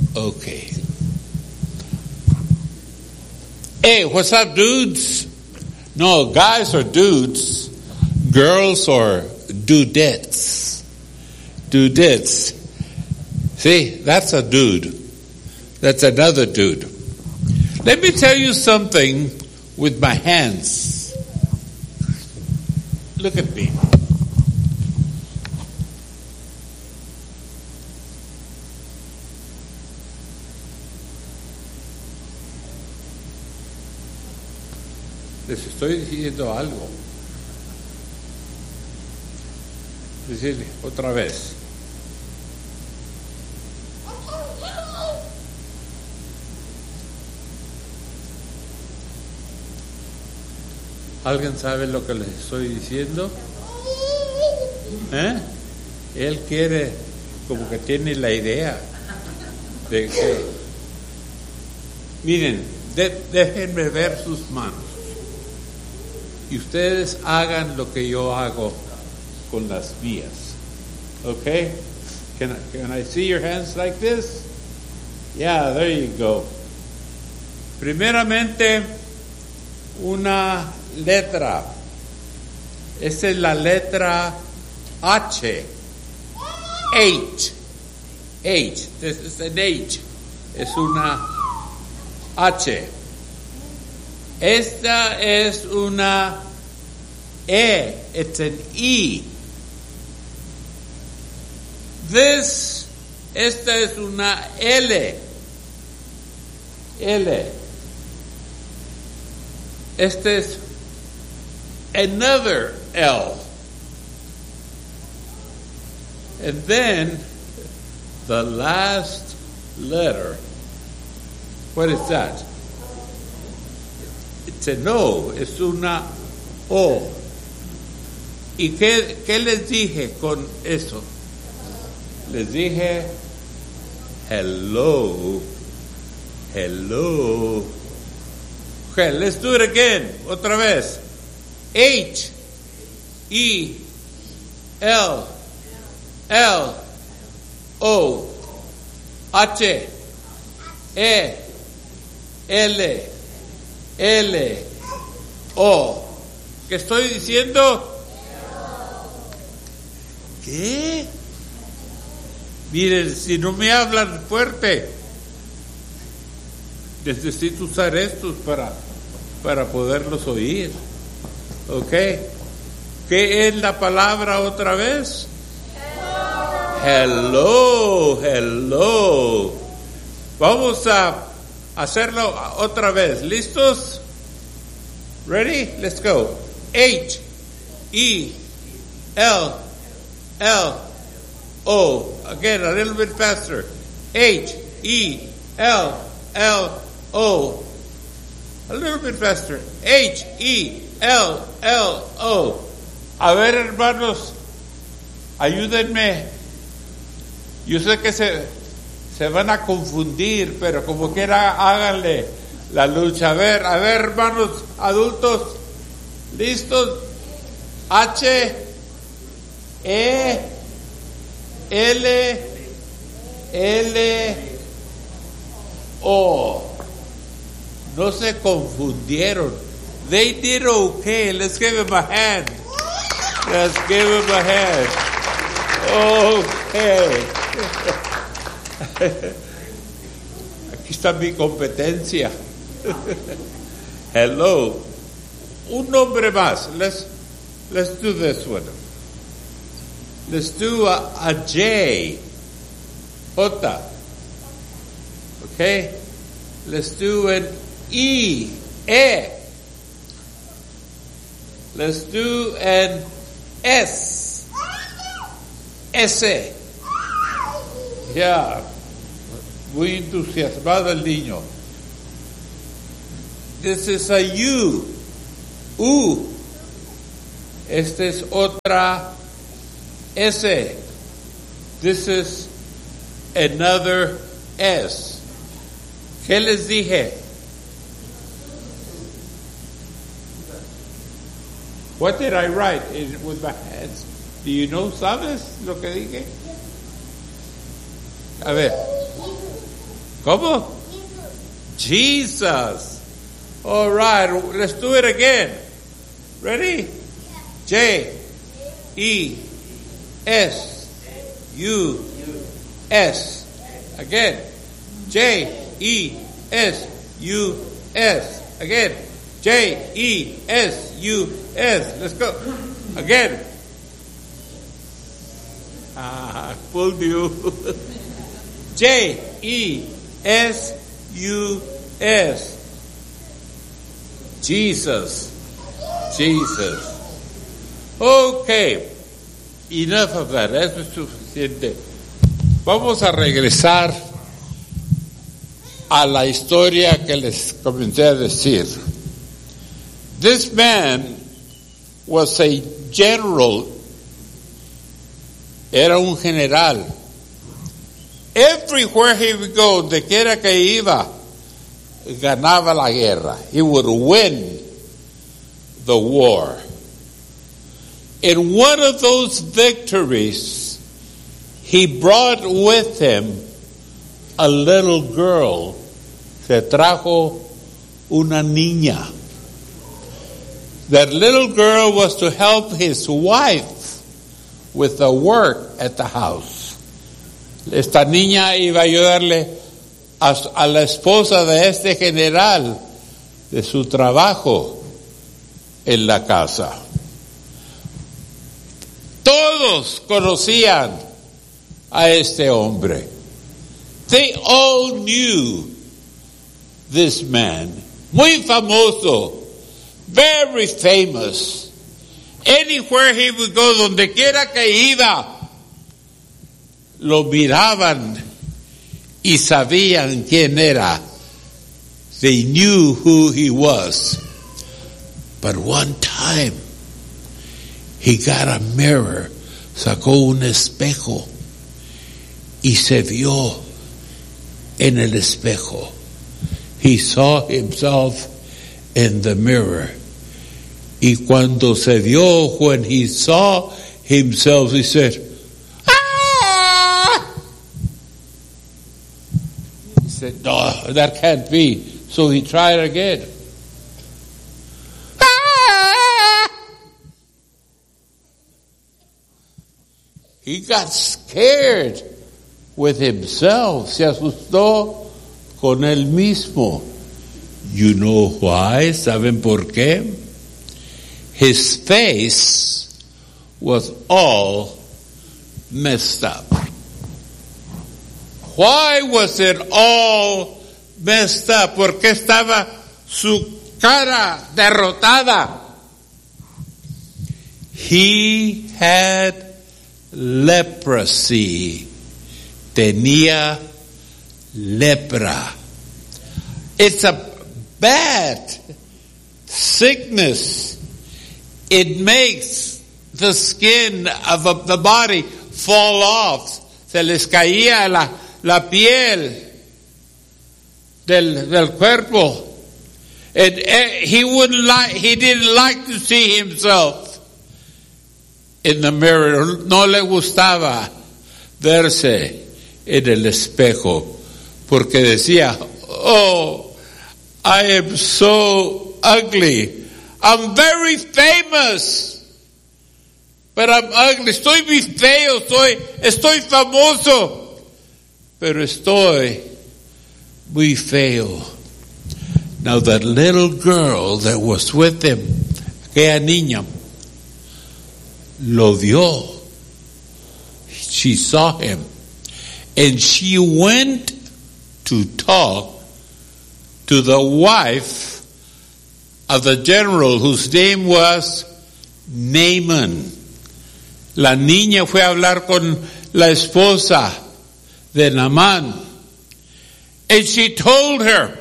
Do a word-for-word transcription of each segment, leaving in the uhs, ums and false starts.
Okay. Hey, what's up, dudes? No, guys are dudes. Girls are dudettes. Dudettes. See, that's a dude. That's another dude. Let me tell you something with my hands. Look at me. Les estoy diciendo algo. Decirle otra vez. ¿Alguien sabe lo que les estoy diciendo? ¿Eh? Él quiere, como que tiene la idea de que, miren, de, déjenme ver sus manos y ustedes hagan lo que yo hago con las mías. Okay? Can I, can I see your hands like this? Yeah, there you go. Primeramente, una letra. Esa es la letra H. H. H. This is an H. Es una H. Esta es una E. It's an E. This. Esta es una L. L. Este es another L. And then the last letter. What is that? It's an O. Es una O. ¿Y qué, qué les dije con eso? Les dije hello. Hello. Okay, let's do it again. Otra vez. H, E, L, L, O, H, E, L, L, O. ¿Qué estoy diciendo? ¿Qué? Miren, si no me hablan fuerte, necesito usar estos para, para poderlos oír. ¿Ok? ¿Qué es la palabra otra vez? Hello, hello. Vamos a hacerlo otra vez. ¿Listos? Ready? Let's go. H, E, L, L, O. Again, a little bit faster. H, E, L, L, O. A little bit faster. H, E, L, L, O. A ver, hermanos, ayúdenme. Yo sé que se, se van a confundir, pero como quiera, háganle la lucha. A ver, a ver, hermanos adultos, ¿listos? H, E, L, L, O. No se confundieron. They did okay. Let's give him a hand. Let's give him a hand. Okay. Aquí está mi competencia. Hello. Un nombre más. Let's let's do this one. Let's do a, a J. J. Okay. Let's do an E. E. Let's do an S. S. Yeah. Muy entusiasmado el niño. This is a U. U. Esta es otra S. This is another S. ¿Qué les dije? What did I write in, with my hands? Do you know? ¿Sabes lo que dije? A ver. ¿Cómo? Jesus. All right, let's do it again. Ready? J E S U S. Again. J E S U S. Again. J E S U S. Let's go. Again. Ah, fooled you. J E S U S. Jesus. Jesus. Okay. Enough of that. Eso es suficiente. Vamos a regresar a la historia que les comencé a decir. This man was a general. Era un general. Everywhere he would go, donde quiera que iba, ganaba la guerra. He would win the war. In one of those victories, he brought with him a little girl. Se trajo una niña. That little girl was to help his wife with the work at the house. Esta niña iba a ayudarle a, a la esposa de este general de su trabajo en la casa. Todos conocían a este hombre. They all knew this man. Muy famoso. Very famous. Anywhere he would go, donde quiera que iba, lo miraban y sabían quién era. They knew who he was. But one time, he got a mirror, sacó un espejo y se vio en el espejo. He saw himself in the mirror. Y cuando se vio, when he saw himself, he said, ah! He said, no, that can't be. So he tried again. Ah! He got scared with himself. Se asustó con él mismo. You know why? ¿Saben por qué? His face was all messed up. Why was it all messed up? ¿Por qué estaba su cara derrotada? He had leprosy. Tenía lepra. It's a bad sickness. It makes the skin of a, the body fall off. Se les caía la, la piel del, del cuerpo. And uh, he wouldn't like, he didn't like to see himself in the mirror. No le gustaba verse en el espejo. Porque decía, oh, I am so ugly. I'm very famous, but I'm ugly. Estoy muy feo, estoy, estoy famoso, pero estoy muy feo. Now that little girl that was with him, aquella niña, lo vio. She saw him, and she went to talk to the wife of the general whose name was Naaman. La niña fue a hablar con la esposa de Naamán. And she told her,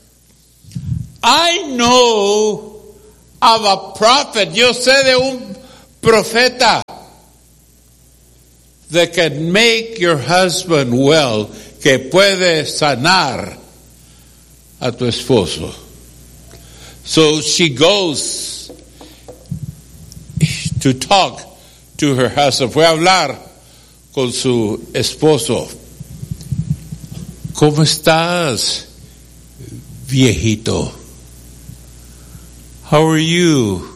I know of a prophet, yo sé de un profeta that can make your husband well, que puede sanar a tu esposo. So she goes to talk to her husband. Fue a hablar con su esposo. ¿Cómo estás, viejito? How are you?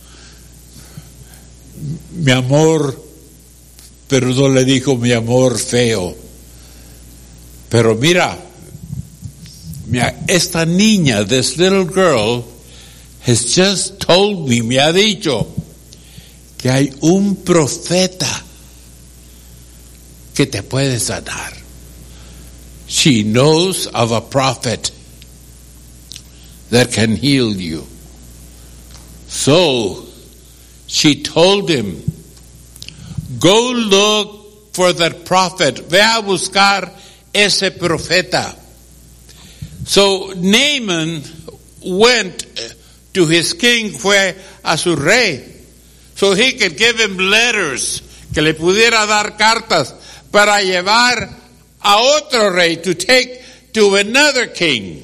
Mi amor, pero no le dijo mi amor feo. Pero mira, mira, esta niña, this little girl, has just told me, me ha dicho, que hay un profeta que te puede sanar. She knows of a prophet that can heal you. So, she told him, go look for that prophet. Ve a buscar ese profeta. So, Naaman went to his king, fue a su rey, so he could give him letters, que le pudiera dar cartas para llevar a otro rey, to take to another king.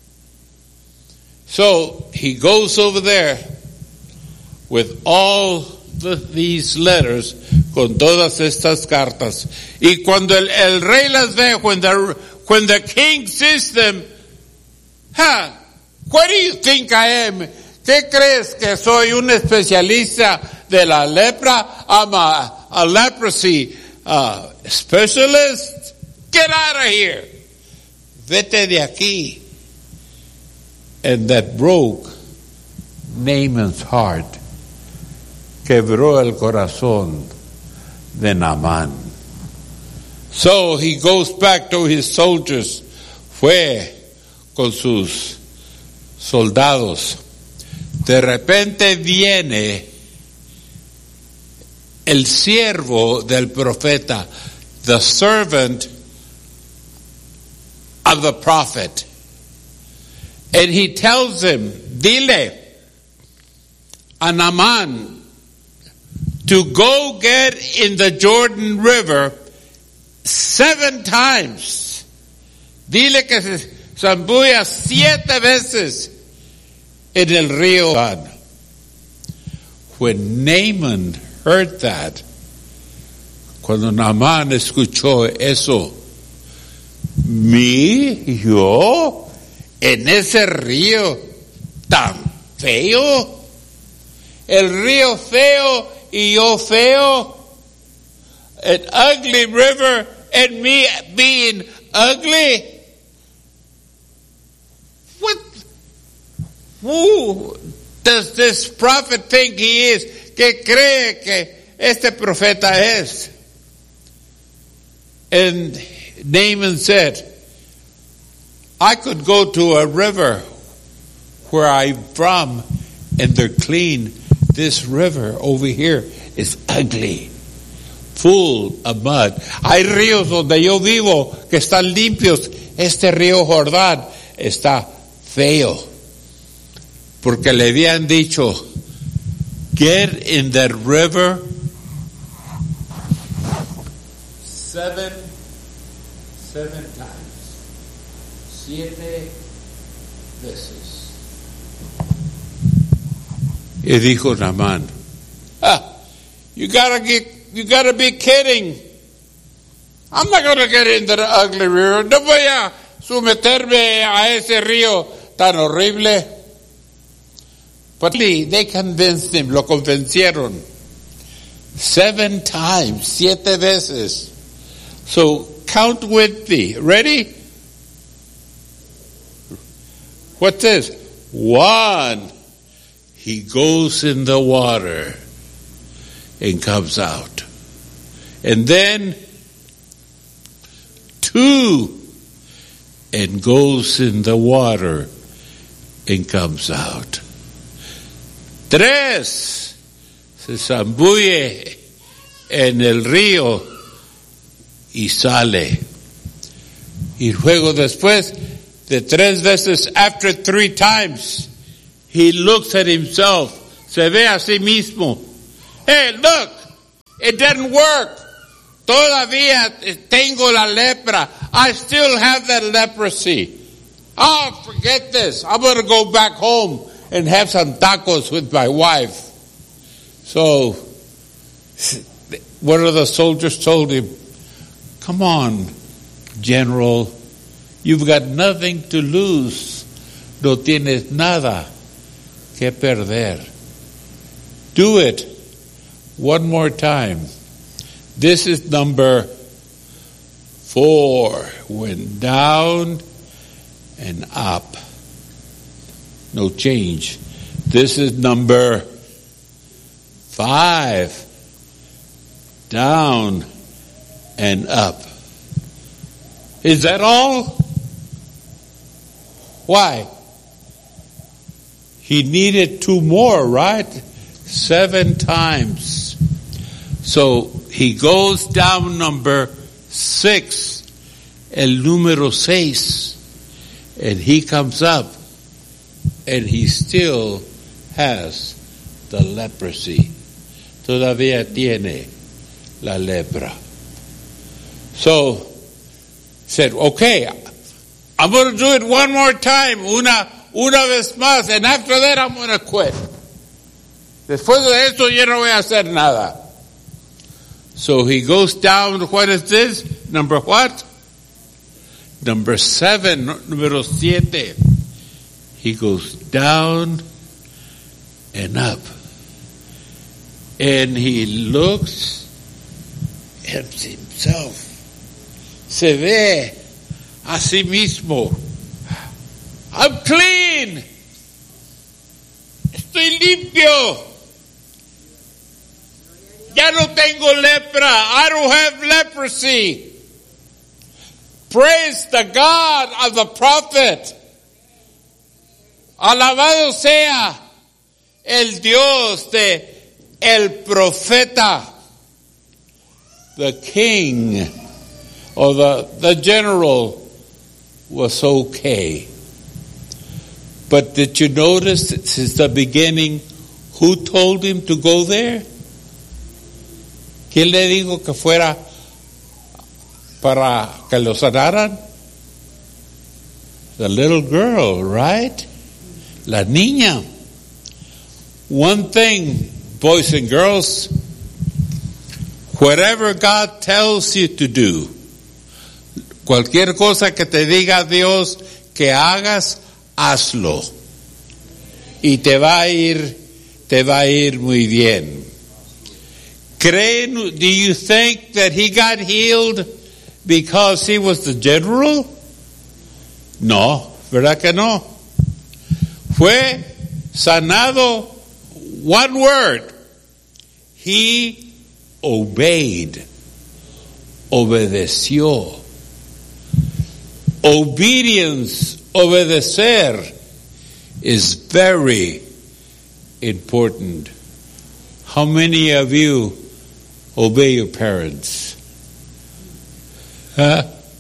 So he goes over there with all the, these letters, con todas estas cartas. Y cuando el, el rey las ve, when the, when the king sees them, huh, what do you think I am? ¿Qué crees que soy un especialista de la lepra? I'm a, a leprosy uh, specialist. Get out of here. Vete de aquí. And that broke Naaman's heart. Quebró el corazón de Naamán. So he goes back to his soldiers. Fue con sus soldados. De repente viene el siervo del profeta, the servant of the prophet. And he tells him, dile a Naamán to go get in the Jordan River seven times. Dile que se zambulla siete veces en el río. When Naaman heard that, cuando Naamán escuchó eso, mi, yo, en ese río tan feo, el río feo y yo feo, an ugly river and me being ugly. What, who does this prophet think he is? ¿Qué cree que este profeta es? And Naaman said, I could go to a river where I'm from and they're clean. This river over here is ugly, full of mud. Hay ríos donde yo vivo que están limpios. Este río Jordán está feo. Porque le habían dicho, get in that river seven, seven times. Siete veces. Y dijo Naamán, ah, you gotta get, you gotta be kidding. I'm not gonna get into the ugly river. No voy a someterme a ese río tan horrible. But they convinced him, lo convencieron. Seven times, siete veces. So count with me. Ready? What's this? One. He goes in the water and comes out. And then two, and goes in the water and comes out. Tres, se zambulle en el río y sale. Y luego después de tres veces, after three times, he looks at himself, se ve a sí mismo. Hey, look, it didn't work. Todavía tengo la lepra. I still have that leprosy. Oh, forget this. I'm going to go back home and have some tacos with my wife. So, one of the soldiers told him, come on, General, You've got nothing to lose. No tienes nada que perder. Do it one more time. This is number four. Went down and up. No change. This is number five. Down and up. Is that all? Why? He needed two more, right? Seven times. So he goes down number six, el número seis, and he comes up, and he still has the leprosy. Todavía tiene la lepra. So, said, okay, I'm going to do it one more time, una, una vez más, and after that I'm going to quit. Después de esto yo no voy a hacer nada. So he goes down, what is this? Number what? Number seven, numero siete. He goes down and up. And he looks at himself. Se ve a sí mismo. I'm clean. Estoy limpio. Ya no tengo lepra. I don't have leprosy. Praise the God of the prophet. Alabado sea el Dios de el profeta. The king or the, the general was okay. But did you notice that since the beginning, who told him to go there? ¿Quién le dijo que fuera para que lo sanaran? The little girl, right? La niña. One thing, boys and girls, whatever God tells you to do, cualquier cosa que te diga Dios que hagas, hazlo. Y te va a ir, te va a ir muy bien. ¿Creen, do you think that he got healed because he was the general? No, ¿verdad que no? Fue sanado, one word. He obeyed. Obedeció. Obedience, obedecer, is very important. How many of you obey your parents? Huh?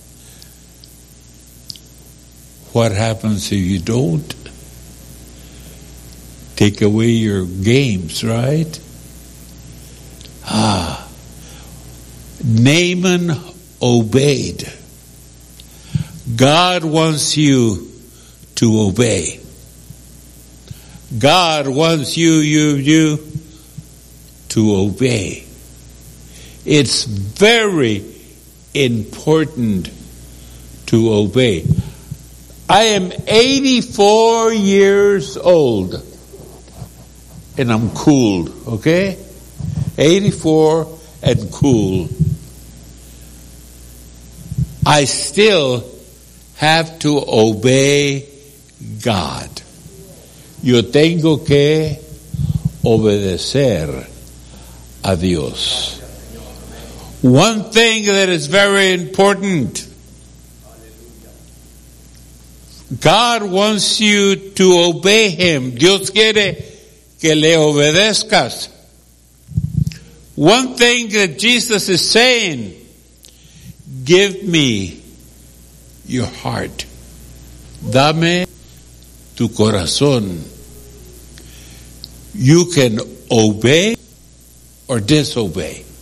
What happens if you don't? Take away your games, right? Ah. Naaman obeyed. God wants you to obey. God wants you, you, you to obey. It's very important to obey. I am eighty-four years old and I'm cool, okay? eighty-four and cool. I still have to obey God. Yo tengo que obedecer a Dios. One thing that is very important, God wants you to obey Him. Dios quiere que le obedezcas. One thing that Jesus is saying, give me your heart. Dame tu corazón. You can obey or disobey.